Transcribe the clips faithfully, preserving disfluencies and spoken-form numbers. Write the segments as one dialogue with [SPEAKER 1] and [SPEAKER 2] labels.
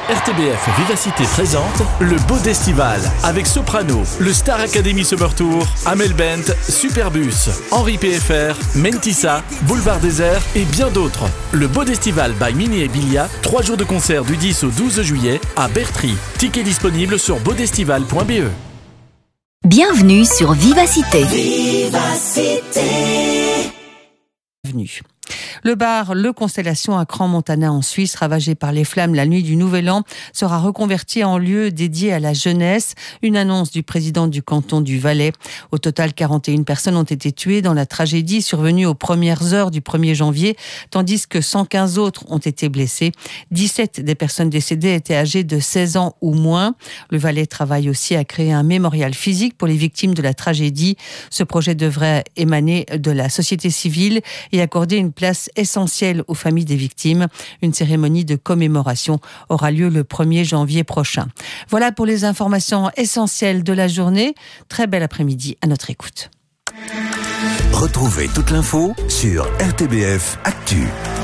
[SPEAKER 1] R T B F Vivacité présente le Beau d'Estival avec Soprano, le Star Academy Summer Tour, Amel Bent, Superbus, Henri P F R, Mentissa, Boulevard Désert et bien d'autres. Le Beau d'Estival by Mini et Bilia, trois jours de concert du dix au douze juillet à Bertry. Tickets disponibles sur beaudestival point b e.
[SPEAKER 2] Bienvenue sur Vivacité.
[SPEAKER 3] Vivacité.
[SPEAKER 4] Bienvenue. Le bar Le Constellation à Crans-Montana en Suisse, ravagé par les flammes la nuit du Nouvel An, sera reconverti en lieu dédié à la jeunesse. Une annonce du président du canton du Valais. Au total, quarante et une personnes ont été tuées dans la tragédie survenue aux premières heures du premier janvier, tandis que cent quinze autres ont été blessés. dix-sept des personnes décédées étaient âgées de seize ans ou moins. Le Valais travaille aussi à créer un mémorial physique pour les victimes de la tragédie. Ce projet devrait émaner de la société civile et accorder une place essentielle aux familles des victimes. Une cérémonie de commémoration aura lieu le premier janvier prochain. Voilà pour les informations essentielles de la journée. Très bel après-midi à notre écoute.
[SPEAKER 5] Retrouvez toute l'info sur R T B F Actu.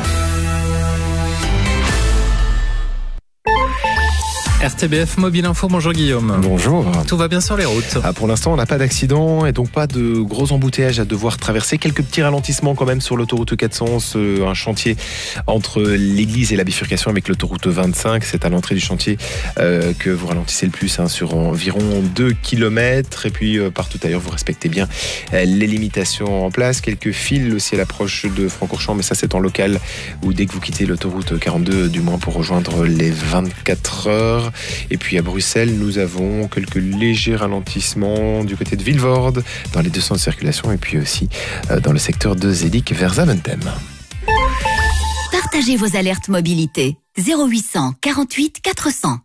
[SPEAKER 6] R T B F Mobile Info, bonjour Guillaume.
[SPEAKER 7] Bonjour.
[SPEAKER 6] Tout va bien sur les routes?
[SPEAKER 7] Ah, pour l'instant, on n'a pas d'accident et donc pas de gros embouteillages à devoir traverser. Quelques petits ralentissements quand même sur l'autoroute quatre cents, un chantier entre l'église et la bifurcation avec l'autoroute vingt-cinq. C'est à l'entrée du chantier euh, que vous ralentissez le plus, hein, sur environ deux kilomètres. Et puis euh, partout ailleurs, vous respectez bien euh, les limitations en place. Quelques fils aussi à l'approche de Francorchamps, mais ça c'est en local ou dès que vous quittez l'autoroute quarante-deux, du moins pour rejoindre les vingt-quatre heures. Et puis à Bruxelles, nous avons quelques légers ralentissements du côté de Vilvoorde, dans les deux sens de circulation, et puis aussi euh, dans le secteur de Zedig vers Zaventem.
[SPEAKER 2] Partagez vos alertes mobilité. zéro huit cents quarante-huit quatre cents.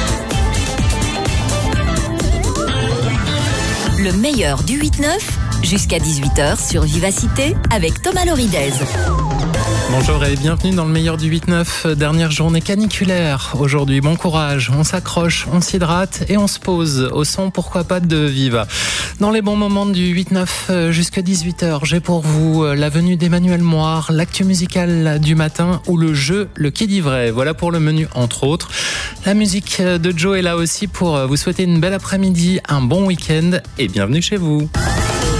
[SPEAKER 2] Le meilleur du huit neuf jusqu'à dix-huit heures sur Vivacité avec Thomas Loridez.
[SPEAKER 6] Bonjour et bienvenue dans le meilleur du huit neuf. Dernière journée caniculaire aujourd'hui. Bon courage, on s'accroche, on s'hydrate et on se pose au son, pourquoi pas, de Viva. Dans les bons moments du huit neuf jusqu'à dix-huit heures, j'ai pour vous la venue d'Emmanuel Moire, l'actu musicale du matin ou le jeu Le Qui dit vrai. Voilà pour le menu entre autres. La musique de Joe est là aussi pour vous souhaiter une belle après-midi, un bon week-end et bienvenue chez vous.